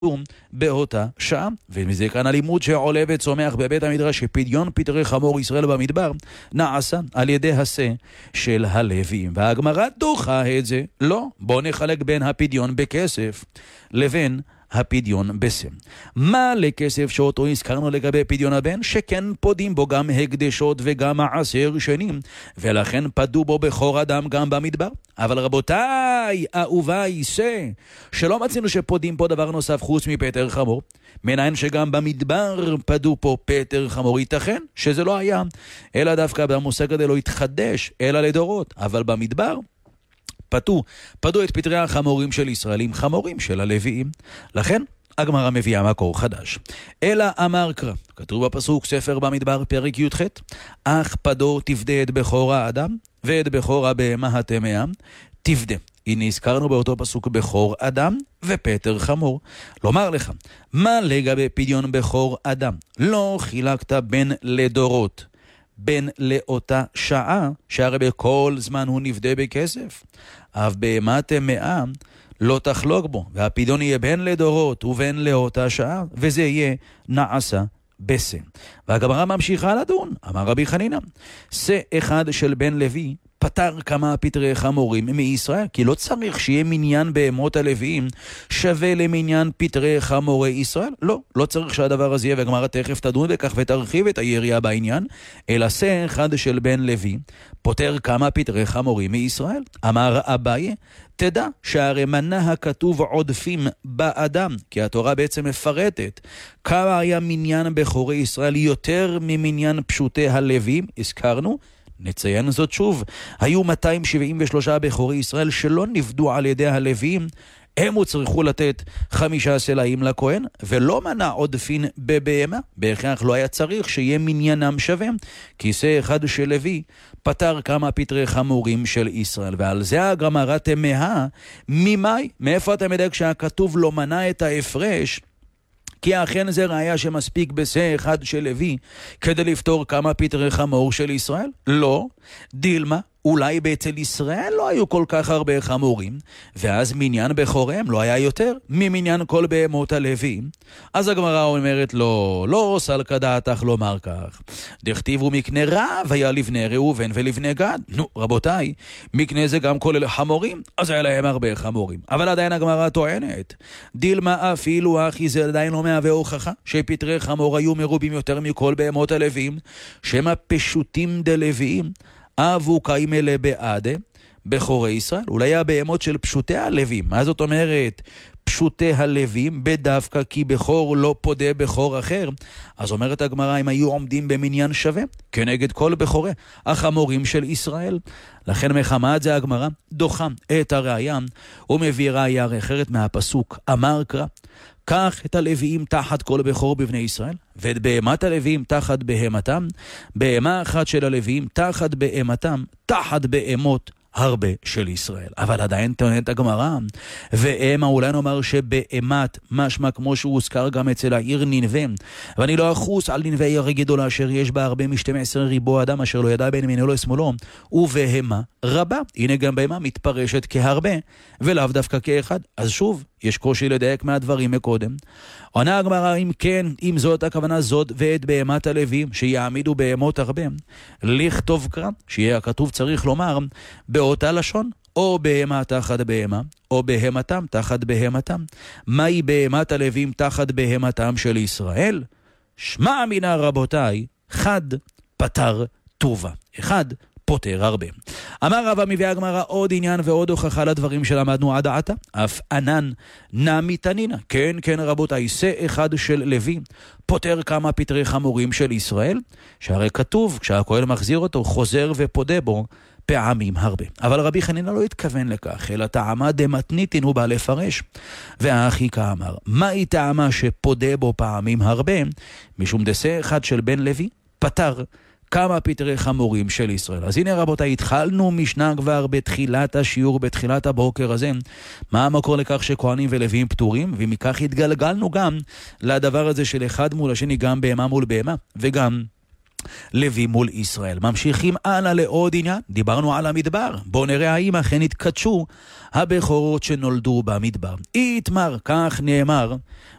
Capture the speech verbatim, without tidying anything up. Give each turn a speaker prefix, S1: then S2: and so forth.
S1: באותה שעה. ומזה כאן הלימוד שעולה וצומח בבית המדרש שפדיון פטרי חמור ישראל במדבר נעשה על ידי השה של הלוויים. והגמרא דוחה את זה. לא, בוא נחלק בין הפדיון בכסף לבין הפדיון בסם. מה לכסף שאותו הזכרנו לגבי פדיון הבן? שכן פודים בו גם הקדשות וגם מעשר שנים, ולכן פדו בו בכור אדם גם במדבר. אבל רבותיי, אהובה יישא, שלא מצינו שפודים פה דבר נוסף חוץ מפטר חמור, מנין שגם במדבר פדו פה פטר חמור. ייתכן שזה לא היה, אלא דווקא במושג הזה לא התחדש, אלא לדורות. אבל במדבר פתו, פדו את פטרי החמורים של ישראלים, חמורים של הלוויים. לכן הגמרא מביאה מקור חדש. אלא אמר קרא, כתוב בפסוק ספר במדבר פרק י"ח, אך פדו תפדה את בכור האדם ואת בכור הבהמה הטמאה תפדה. הנה הזכרנו באותו פסוק בכור אדם ופטר חמור. לומר לך, מה לגבי פדיון בכור אדם? לא חילקת בין לדורות, בין לאותה שעה, שהרי בכל זמן הוא נפדה בכסף. אף בהמה טמאה לא תחלוק בו, והפדיון יהיה בין לדורות ובין לאותה שעה, וזה יהיה נעשה בסם. והגמרא ממשיכה לדון. אמר רבי חנינא, שא אחד של בן לוי פטר כמה פטרי חמורים מישראל, כי לא צריך שיהיה מניין בהמות הלוויים שווה למניין פטרי חמורי ישראל. לא, לא צריך שהדבר הזה יהיה, והגמרא תכף תדון בכך ותרחיב את היריעה בעניין. אלא שא אחד של בן לוי פוטר כמה פטרי חמורים מישראל. אמר אביי, תדע שהרי מנה הכתוב עודפים באדם, כי התורה בעצם מפרטת כמה היה מניין בכורי ישראל יותר ממניין פשוטי הלוויים. הזכרנו, נציין זאת שוב, היו מאתיים שבעים ושלושה בכורי ישראל שלא נפדו על ידי הלוויים, הם הוצרכו לתת חמישה סלעים לכהן, ולא מנע עודפין בבהמה. בהכרח לא היה צריך שיהיה מניינם שווה, כי שא אחד של לוי פטר כמה פטרי חמורים של ישראל. ועל זה הגמרא תמהה, ממאי? מאיפה אתה מדע כשהכתוב לא מנע את ההפרש? כי אכן זה ראיה שמספיק בשא אחד של לוי כדי לפתור כמה פטרי חמור של ישראל? לא. דילמה, אולי באצל ישראל לא היו כל כך הרבה חמורים, ואז מניין בכוריהם לא היה יותר ממניין כל בהמות הלוויים. אז הגמרא אומרת לא, לא סלקא דעתך לומר כך. דכתיבו מקנה רב היה לבני ראובן ולבני גד. נו, רבותיי, מקנה זה גם כולל חמורים, אז היה להם הרבה חמורים. אבל עדיין הגמרא טוענת, דילמה אפילו אחי זה עדיין לא מהווה הוכחה שפטרי חמור היו מרובים יותר מכל בהמות הלוויים, שהם פשוטים דלוויים. אבו קיימלה בעדה בכורי ישראל. אולי הבהמות של פשוטי הלווים. מה זאת אומרת פשוטי הלווים? בדווקא כי בכור לא פודה בכור אחר. אז אומרת הגמרא, הם היו עומדים במניין שווה כנגד כל בכורי החמורים של ישראל. לכן מחמת זה הגמרא דוחה את הראיה ומביא ראיה אחרת מהפסוק. אמר קרא, קח את הלוויים תחת כל בכור בבני ישראל, ואת בהמת הלוויים תחת בהמתם, בהמה אחת של הלוויים תחת בהמתם, תחת בהמות הרבה של ישראל. אבל עדיין טוענת הגמרא, ואמה אולי נאמר שבהמת משמע כמו שהוא הוזכר גם אצל העיר נינווה, ואני לא אחוס על נינווה עיר גדולה אשר יש בה הרבה משתים עשרה ריבוע אדם אשר לא ידע בין ימינו לשמאלו, ובהמה רבה. הנה גם בהמה מתפרשת כהרבה ולאו דווקא כאחד. אז שוב יש קושי לדייק מהדברים מקודם. עונה הגמרא, אם כן, אם זאת הכוונה זאת ואת בהמת הלווים שיעמידו בהמות הרבה, לכתוב קרא, שיהיה הכתוב צריך לומר באותה לשון, או בהמה תחת בהמה, או בהמתם תחת בהמתם. מהי בהמת הלווים תחת בהמתם של ישראל? שמע מינה רבותיי, חד פטר טובה. אחד פותר הרבה. אמר רבא, מביאה הגמרא עוד עניין ועוד הוכחה לדברים שלמדנו עד עתה. אף ענן נמי תנינה. כן, כן רבותיי, שא אחד של לוי פותר כמה פטרי חמורים של ישראל, שהרי כתוב, כשהכהן מחזיר אותו, חוזר ופודה בו פעמים הרבה. אבל רבי חנינא לא התכוון לכך, אלא טעמה דמתניתין הוא בא לפרש. והאחי כאמר, מהי טעמה שפודה בו פעמים הרבה? משום דשא אחד של בן לוי פטר כמה פטרי חמורים של ישראל. אז הנה רבותיי, התחלנו משנה כבר בתחילת השיעור, בתחילת הבוקר הזה, מה המקור לכך שכהנים ולוויים פטורים, ומכך התגלגלנו גם לדבר הזה של אחד מול השני, גם בהמה מול בהמה, וגם לוי מול ישראל. ממשיכים הלאה לעוד עניין. דיברנו על המדבר. בואו נראה האם אכן התקדשו הבכורות שנולדו במדבר. איתמר, כך נאמר